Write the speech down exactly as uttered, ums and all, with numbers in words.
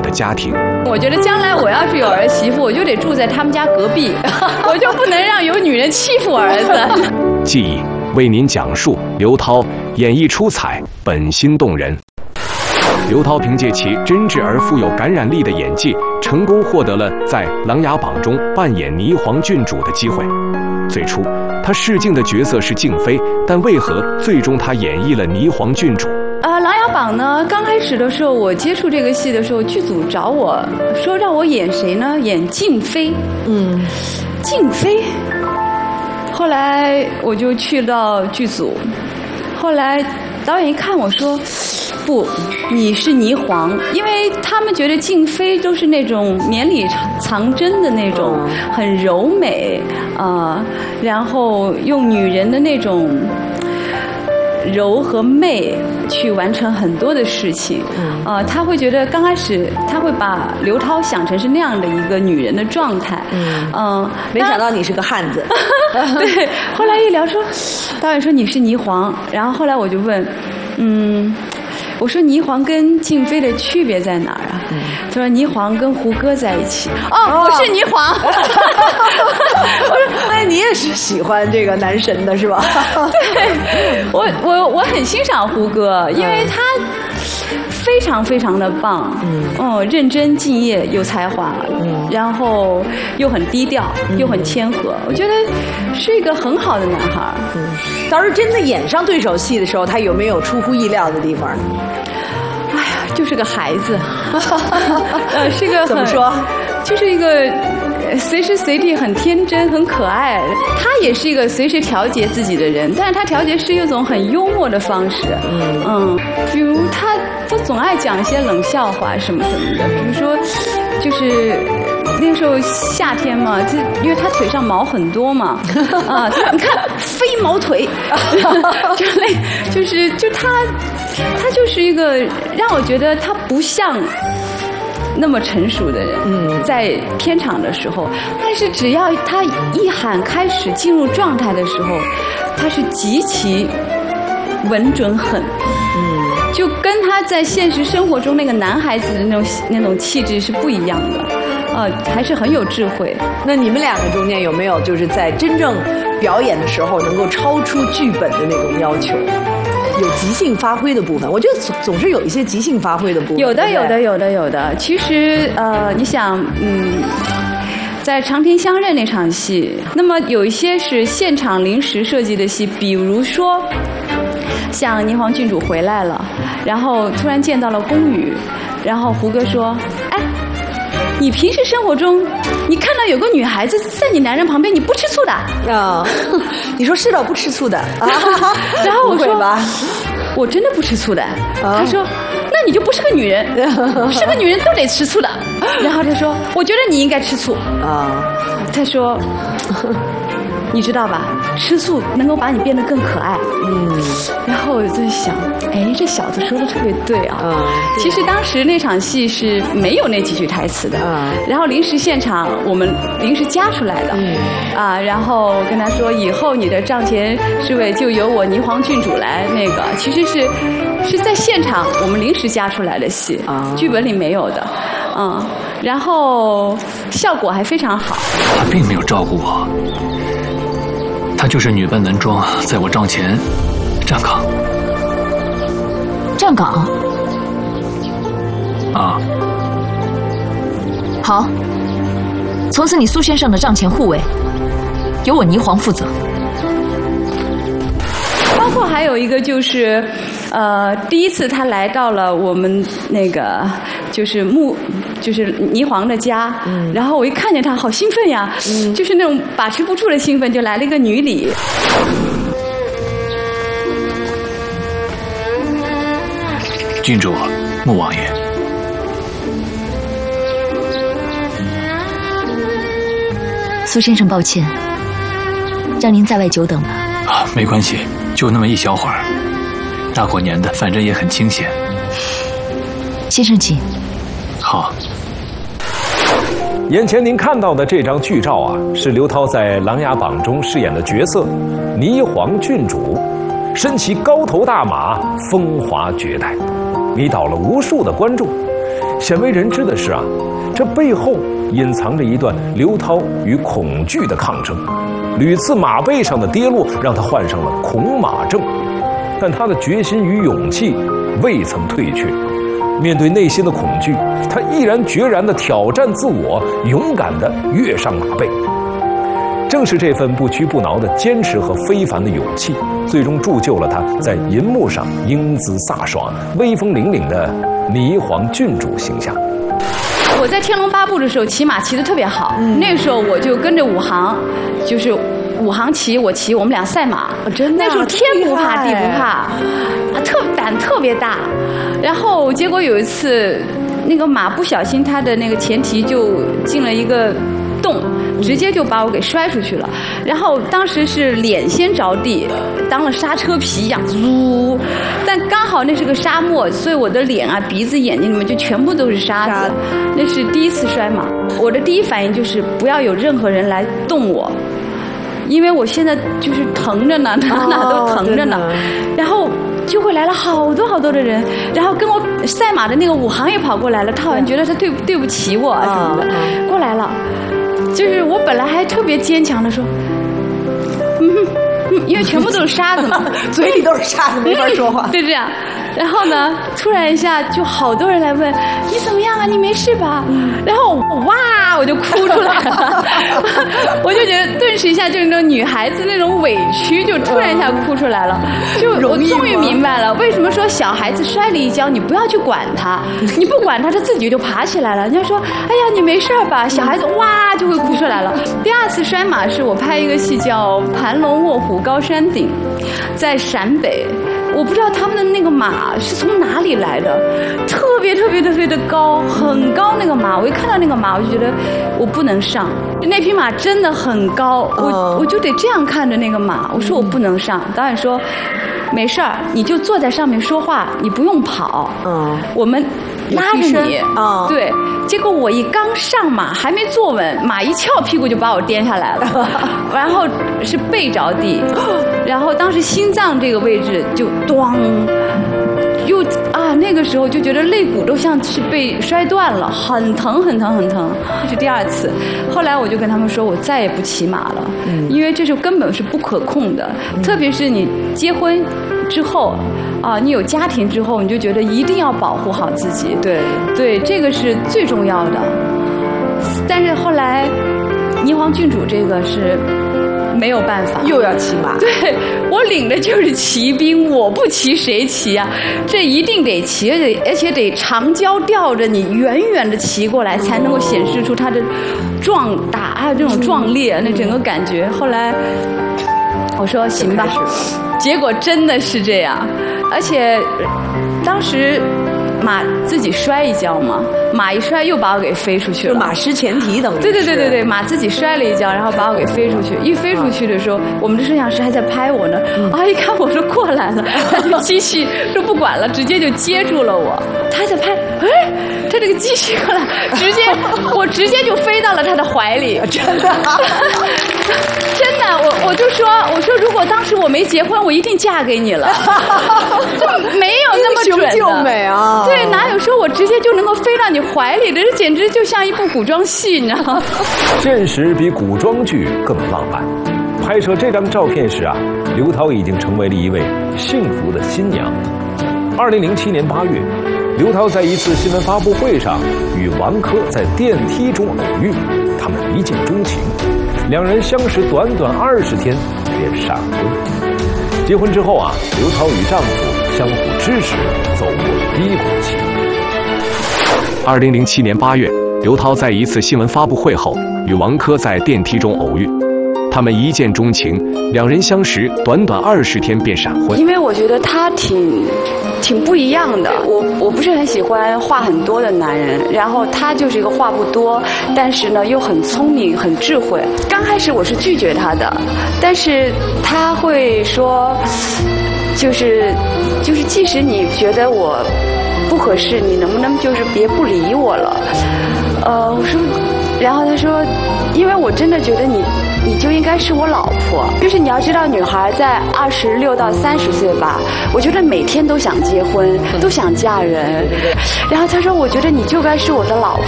的家庭。 我觉得将来我要是有儿媳妇，我就得住在他们家隔壁，我就不能让有女人欺负我儿子。 记忆为您讲述刘涛演绎出彩，本心动人。刘涛凭借其真挚而富有感染力的演技，成功获得了在《琅琊榜》中扮演霓凰郡主的机会。最初，她试镜的角色是静妃，但为何最终她演绎了霓凰郡主？ 呃，《琅琊榜》呢，刚开始的时候，我接触这个戏的时候，剧组找我说让我演谁呢？演静妃。嗯，静妃。后来我就去到剧组，后来导演一看我说，不，你是霓凰，因为他们觉得静妃都是那种绵里藏针的那种，很柔美啊、呃，然后用女人的那种柔和媚去完成很多的事情，啊、呃，他会觉得刚开始他会把刘涛想成是那样的一个女人的状态，嗯、呃， 没想到你是个汉子。 对，后来一聊说，导演说你是霓凰，然后后来我就问，嗯，我说霓凰跟静妃的区别在哪儿啊？嗯、他说霓凰跟胡歌在一起。哦，哦我是霓凰。 我说，哎，你也是喜欢这个男神的是吧？ 对，我我我很欣赏胡歌，因为他非常非常的棒，嗯，哦，认真敬业，有才华，嗯，然后又很低调，又很谦和，我觉得是一个很好的男孩。 嗯，当时真的演上对手戏的时候，他有没有出乎意料的地方呢？ 哎呀，就是个孩子，呃，是个很怎么说？ 就是一个随时随地很天真、很可爱。他也是一个随时调节自己的人，但是他调节是一种很幽默的方式。嗯嗯，比如他他总爱讲一些冷笑话什么什么的，比如说就是那时候夏天嘛，就因为他腿上毛很多嘛，啊，你看飞毛腿，就类就是就他他就是一个让我觉得他不像那么成熟的人，嗯，在片场的时候，但是只要他一喊开始进入状态的时候，他是极其稳准狠，嗯，就跟他在现实生活中那个男孩子的那种那种气质是不一样的，呃，还是很有智慧。 那你们两个中间有没有就是在真正表演的时候能够超出剧本的那种要求？有即兴发挥的部分，我觉得总总是有一些即兴发挥的部分。 有的，有的，有的，有的。其实，呃，你想，嗯，在长亭相认那场戏，那么有一些是现场临时设计的戏，比如说，像霓凰郡主回来了，然后突然见到了宫羽，然后胡歌说：“哎，你平时生活中，你看到有个女孩子在你男人旁边，你不吃醋的？” 啊，你说是的，不吃醋的。 然后我说吧， 我真的不吃醋的。他说，那你就不是个女人，是个女人都得吃醋的。然后他说，我觉得你应该吃醋啊。他说，你知道吧，吃醋能够把你变得更可爱。嗯，然后我就在想，哎，这小子说的特别对啊。嗯，其实当时那场戏是没有那几句台词的。嗯，然后临时现场我们临时加出来的。嗯，啊，然后跟他说，以后你的帐前侍卫就由我霓凰郡主来那个，其实是是在现场我们临时加出来的戏，啊，剧本里没有的。嗯，然后效果还非常好。 他并没有照顾我。他就是女扮男装，在我帐前站岗。 站岗？ 啊。 好，从此你苏先生的帐前护卫由我霓凰负责。 包括还有一个就是，呃，第一次他来到了我们那个就是木。就是霓凰的家，嗯，然后我一看见他，好兴奋呀，嗯，就是那种把持不住的兴奋，就来了一个女礼。 郡主，穆王爷。 苏先生，抱歉，让您在外久等了。 啊，没关系，就那么一小会儿，大过年的，反正也很清闲。 先生，请。 好。 眼前您看到的这张剧照啊，是刘涛在《琅琊榜》中饰演的角色霓凰郡主，身骑高头大马，风华绝代，迷倒了无数的观众。 鲜为人知的是啊，这背后隐藏着一段刘涛与恐惧的抗争。屡次马背上的跌落，让他患上了恐马症，但他的决心与勇气未曾退却。面对内心的恐惧，他毅然决然地挑战自我，勇敢地跃上马背。正是这份不屈不挠的坚持和非凡的勇气，最终铸就了他在银幕上英姿飒爽、威风凛凛的霓凰郡主形象。 我在《天龙八部》的时候骑马骑得特别好，嗯、那时候我就跟着武行，就是武行骑，我骑，我们俩赛马。 哦、真的、啊， 那时候天不怕地不怕，啊，特胆特别大。然后结果有一次，那个马不小心，它的那个前蹄就进了一个洞，直接就把我给摔出去了。然后当时是脸先着地，当了刹车皮一样，呜！但刚好那是个沙漠，所以我的脸啊、鼻子、眼睛里面就全部都是沙子。那是第一次摔马，我的第一反应就是不要有任何人来动我，因为我现在就是疼着呢，哪哪都疼着呢。哦、然后就会来了好多好多的人，然后跟我赛马的那个武行也跑过来了，他好像觉得他对对不起我啊什么的，哦、过来了。就是我本来还特别坚强的说，嗯嗯，因为全部都是沙子嘛， 嘴里都是沙子，没法说话， 就这样。然后呢，突然一下就好多人来问你怎么样啊，你没事吧？然后哇，我就哭出来了，我就觉得顿时一下就是那种女孩子那种委屈，就突然一下哭出来了。就我终于明白了，为什么说小孩子摔了一跤，你不要去管他，你不管他，他自己就爬起来了。人家说，哎呀，你没事吧？小孩子哇就会哭出来了。第二次摔马是我拍一个戏叫《盘龙卧虎高山顶》，在陕北。我不知道他们的那个马是从哪里来的，特别特别特别的高，很高那个马。我一看到那个马，我就觉得我不能上。那匹马真的很高，我我就得这样看着那个马。我说我不能上。导演说没事儿，你就坐在上面说话，你不用跑。嗯，我们拉着你。啊，对。结果我一刚上马，还没坐稳，马一翘屁股就把我颠下来了，然后是背着地，然后当时心脏这个位置就咣，又啊那个时候就觉得肋骨都像是被摔断了，很疼很疼很疼。这是第二次，后来我就跟他们说，我再也不骑马了，嗯、因为这是根本是不可控的，嗯、特别是你结婚之后。啊，你有家庭之后，你就觉得一定要保护好自己。对，对，这个是最重要的。但是后来，霓凰郡主这个是没有办法， 又要骑马。 对，我领的就是骑兵，我不骑谁骑啊？这一定得骑，而且而且得长焦吊着你，远远的骑过来，才能够显示出它的壮大，还有这种壮烈，那整个感觉。后来我说行吧，结果真的是这样。而且当时马自己摔一跤嘛，马一摔又把我给飞出去了， 就马失前蹄等于。 对对对对对，马自己摔了一跤，然后把我给飞出去。一飞出去的时候，我们的摄像师还在拍我呢。嗯、啊，一看我说过来了，他就机器说不管了，直接就接住了我。他还在拍，哎，他这个机器过来，直接我直接就飞到了他的怀里， 真的。 真的，我我就说，我说如果当时我没结婚，我一定嫁给你了。这没有那么准的， 英雄救美啊！ 对，哪有说我直接就能够飞到你怀里的？这简直就像一部古装戏，你知道吗？ 现实比古装剧更浪漫。拍摄这张照片时啊，刘涛已经成为了一位幸福的新娘。二零零七年八月，刘涛在一次新闻发布会上与王珂在电梯中偶遇，他们一见钟情。两人相识短短二十天便闪婚。结婚之后啊，刘涛与丈夫相互支持，走过低谷期。 二零零七年八月，刘涛在一次新闻发布会后与王珂在电梯中偶遇，他们一见钟情，两人相识短短二十天便闪婚。 因为我觉得他挺挺不一样的，我我不是很喜欢话很多的男人，然后他就是一个话不多，但是呢又很聪明很智慧。刚开始我是拒绝他的，但是他会说，就是就是即使你觉得我不合适，你能不能就是别不理我了？呃，我说然后他说，因为我真的觉得你，你就应该是我老婆。就是你要知道，女孩在二十六到三十岁吧，我觉得每天都想结婚，都想嫁人。然后他说，我觉得你就该是我的老